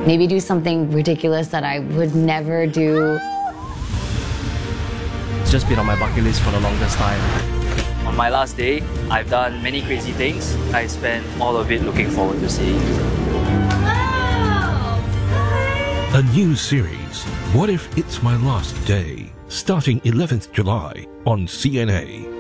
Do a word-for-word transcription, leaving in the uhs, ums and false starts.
Maybe do something ridiculous that I would never do. It's just been on my bucket list for the longest time. On my last day, I've done many crazy things. I spent all of it looking forward to seeing. A new series, What If It's My Last Day, starting eleventh July on C N A.